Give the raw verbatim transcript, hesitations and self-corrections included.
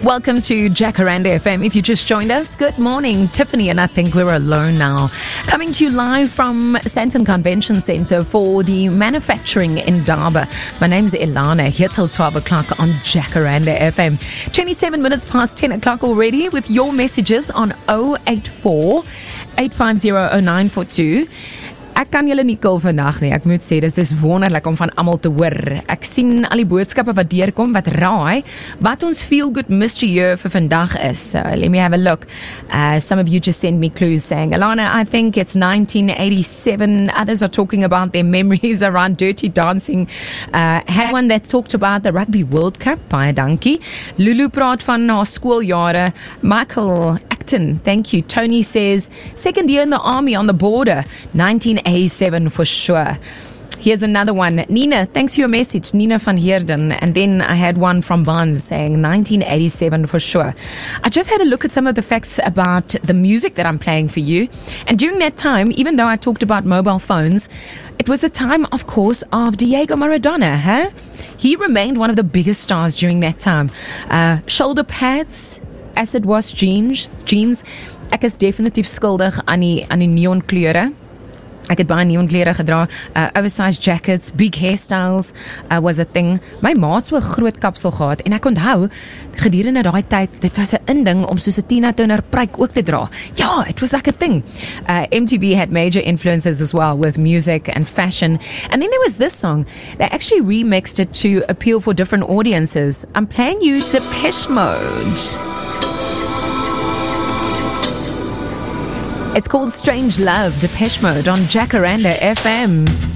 Welcome to Jacaranda F M. If you just joined us, good morning. Tiffany and I think we're alone now. Coming to you live from Sandton Convention Centre for the Manufacturing Indaba. My name's Ilana, here till twelve o'clock on Jacaranda F M. twenty-seven minutes past ten o'clock already with your messages on oh eight four, eight five zero, oh nine four two. Ek kan julle nie kil vandag nie. Ek moet sê dis dis wonderlik om van almal te hoor. Ek sien al die boodskappe wat deurkom wat raai wat ons feel good mystery year vir vandag is. So let me have a look. Uh, some of you just send me clues saying, Alana, I think it's nineteen eighty-seven. Others are talking about their memories around Dirty Dancing. Uh, had one that talked about the Rugby World Cup. Baie dankie. Lulu praat van haar skooljare. Michael Acton, thank you. Tony says, second year in the army on the border. nineteen eighty-seven for sure. Here's another one. Nina, thanks for your message. Nina van Heerden. And then I had one from Barnes saying nineteen eighty-seven for sure. I just had a look at some of the facts about the music that I'm playing for you. And during that time, even though I talked about mobile phones, it was the time, of course, of Diego Maradona. Huh? He remained one of the biggest stars during that time. Uh, shoulder pads, acid wash jeans. jeans. Ek is definitief skuldig aan die, aan die neon kleure. Ek het baie neon klere gedra, uh, oversized jackets, big hairstyles uh, was a thing. My ma het so 'n groot kapsel gehad en ek onthou gedurende daai tyd, dit was 'n inding om soos 'n Tina Turner pruik ook te dra. Ja, it was like a thing. Uh, M T V had major influences as well with music and fashion. And then there was this song. They actually remixed it to appeal for different audiences. I'm playing you Depeche Mode. It's called Strange Love, Depeche Mode on Jacaranda F M.